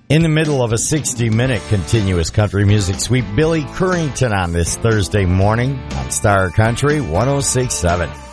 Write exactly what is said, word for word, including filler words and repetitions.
In the middle of a sixty-minute continuous country music sweep, Billy Currington on this Thursday morning on Star Country one oh six point seven.